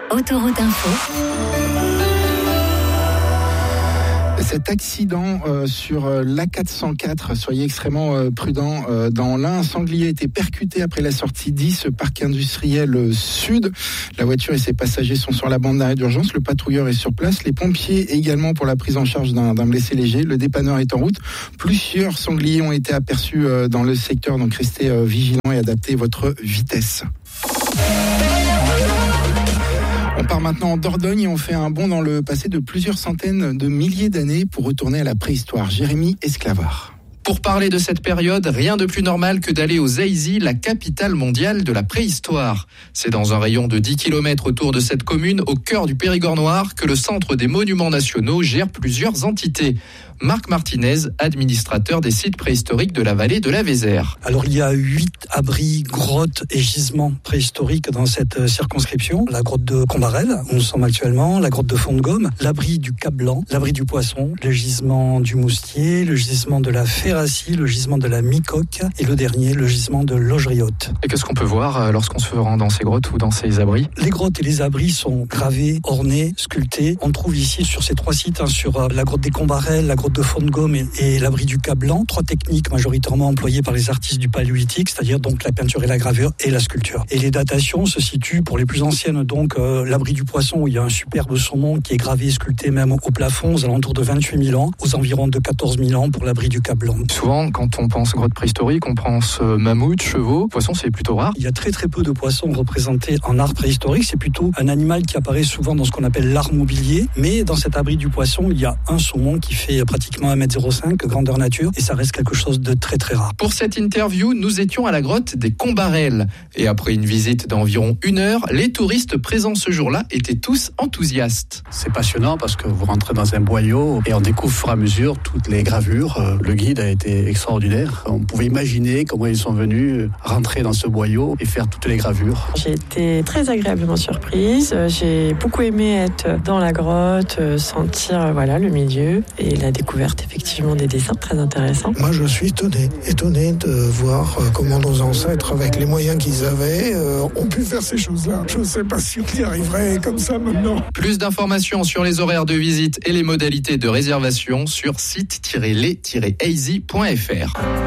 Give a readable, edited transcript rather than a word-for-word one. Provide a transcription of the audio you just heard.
Autoroute Info. Cet accident sur l'A404, soyez extrêmement prudents. Dans l'Ain, un sanglier a été percuté après la sortie 10, parc industriel sud. La voiture et ses passagers sont sur la bande d'arrêt d'urgence. Le patrouilleur est sur place. Les pompiers également pour la prise en charge d'un blessé léger. Le dépanneur est en route. Plusieurs sangliers ont été aperçus dans le secteur, donc restez vigilants et adaptez votre vitesse. On part maintenant en Dordogne et on fait un bond dans le passé de plusieurs centaines de milliers d'années pour retourner à la préhistoire. Jérémy Esclavard. Pour parler de cette période, rien de plus normal que d'aller aux Aisy, la capitale mondiale de la préhistoire. C'est dans un rayon de 10 km autour de cette commune, au cœur du Périgord noir, que le Centre des monuments nationaux gère plusieurs entités. Marc Martinez, administrateur des sites préhistoriques de la vallée de la Vézère. Alors il y a 8 abris, grottes et gisements préhistoriques dans cette circonscription. La grotte de Combarel, où nous sommes actuellement, la grotte de Font-de-Gaume, l'abri du Cap Blanc, l'abri du Poisson, le gisement du Moustier, le gisement de la Ferracie, le gisement de la Micoque et le dernier, le gisement de Logeriotte. Et qu'est-ce qu'on peut voir lorsqu'on se rend dans ces grottes ou dans ces abris ? Les grottes et les abris sont gravés, ornés, sculptés. On trouve ici sur ces 3 sites, sur la grotte des Combarel, la grotte de Font-de-Gaume et l'abri du Cap Blanc, 3 techniques majoritairement employées par les artistes du Paléolithique, c'est-à-dire donc la peinture et la gravure et la sculpture. Et les datations se situent pour les plus anciennes, donc l'abri du Poisson où il y a un superbe saumon qui est gravé et sculpté même au plafond aux alentours de 28 000 ans, aux environs de 14 000 ans pour l'abri du Cap Blanc. Souvent, quand on pense grotte préhistorique, on pense mammouth, chevaux, poissons, c'est plutôt rare. Il y a très très peu de poissons représentés en art préhistorique, c'est plutôt un animal qui apparaît souvent dans ce qu'on appelle l'art mobilier, mais dans cet abri du Poisson, il y a un saumon qui fait pratiquement 1,05 m, grandeur nature, et ça reste quelque chose de très très rare. Pour cette interview, nous étions à la grotte des Combarel. Et après une visite d'environ 1 heure, les touristes présents ce jour-là étaient tous enthousiastes. C'est passionnant parce que vous rentrez dans un boyau et on découvre au fur et à mesure toutes les gravures. Le guide a été extraordinaire. On pouvait imaginer comment ils sont venus rentrer dans ce boyau et faire toutes les gravures. J'ai été très agréablement surprise. J'ai beaucoup aimé être dans la grotte, sentir le milieu et la découverte effectivement des dessins très intéressants. Moi je suis étonné de voir comment nos ancêtres, avec les moyens qu'ils avaient, ont pu faire ces choses-là. Je ne sais pas si on y arriverait comme ça maintenant. Plus d'informations sur les horaires de visite et les modalités de réservation sur site-les-aisy.fr.